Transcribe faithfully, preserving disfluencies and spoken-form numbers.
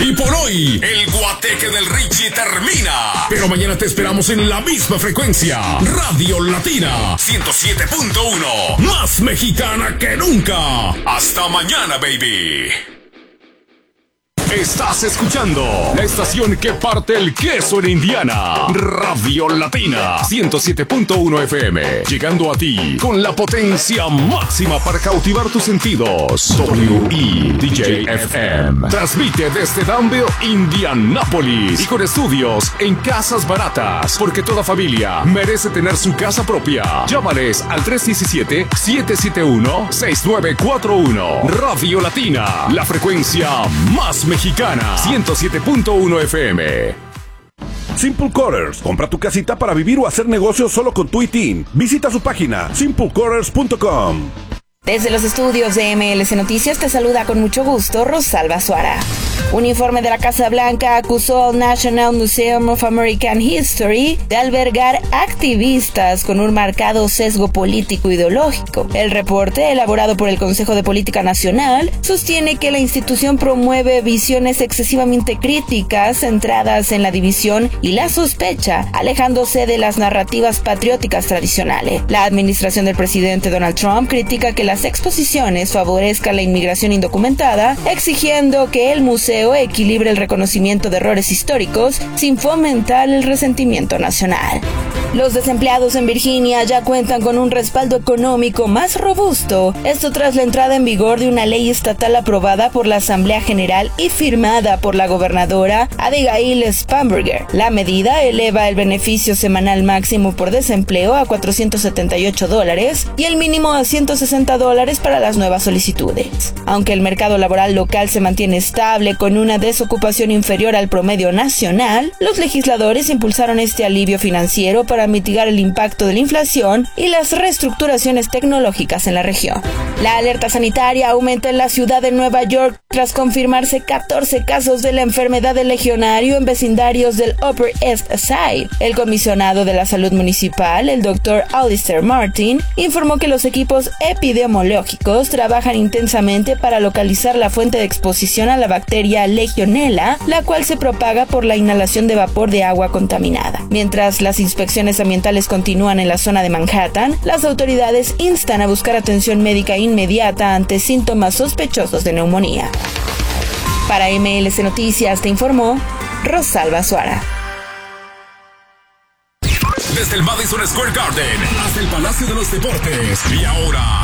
Y por hoy, el guateque del Richie termina. Pero mañana te esperamos en la misma frecuencia. Radio Latina ciento siete punto uno. Más mexicana que nunca. Hasta mañana, baby. Estás escuchando la estación que parte el queso en Indiana. Radio Latina ciento siete punto uno F M. Llegando a ti con la potencia máxima para cautivar tus sentidos. W E D J F M. Transmite desde Danville, Indianápolis. Y con estudios en Casas Baratas. Porque toda familia merece tener su casa propia. Llámales al tres uno siete, siete siete uno, seis nueve cuatro uno. Radio Latina, la frecuencia más mexicana. ciento siete punto uno F M. Simple Quarters. Compra tu casita para vivir o hacer negocios solo con tu I T I N. Visita su página simple quarters punto com. Desde los estudios de M L C Noticias te saluda con mucho gusto Rosalba Suara. Un informe de la Casa Blanca acusó al National Museum of American History de albergar activistas con un marcado sesgo político ideológico. El reporte, elaborado por el Consejo de Política Nacional, sostiene que la institución promueve visiones excesivamente críticas centradas en la división y la sospecha, alejándose de las narrativas patrióticas tradicionales. La administración del presidente Donald Trump critica que la las exposiciones favorezcan la inmigración indocumentada, exigiendo que el museo equilibre el reconocimiento de errores históricos sin fomentar el resentimiento nacional. Los desempleados en Virginia ya cuentan con un respaldo económico más robusto, esto tras la entrada en vigor de una ley estatal aprobada por la Asamblea General y firmada por la gobernadora Abigail Spanberger. La medida eleva el beneficio semanal máximo por desempleo a cuatrocientos setenta y ocho dólares y el mínimo a ciento sesenta dólares para las nuevas solicitudes. Aunque el mercado laboral local se mantiene estable con una desocupación inferior al promedio nacional, los legisladores impulsaron este alivio financiero para mitigar el impacto de la inflación y las reestructuraciones tecnológicas en la región. La alerta sanitaria aumenta en la ciudad de Nueva York tras confirmarse catorce casos de la enfermedad del legionario en vecindarios del Upper East Side. El comisionado de la salud municipal, el doctor Alistair Martin, informó que los equipos epidemiológicos trabajan intensamente para localizar la fuente de exposición a la bacteria Legionella, la cual se propaga por la inhalación de vapor de agua contaminada. Mientras las inspecciones ambientales continúan en la zona de Manhattan, las autoridades instan a buscar atención médica inmediata ante síntomas sospechosos de neumonía. Para M L C Noticias te informó Rosalba Suara. Desde el Madison Square Garden hasta el Palacio de los Deportes. Y ahora,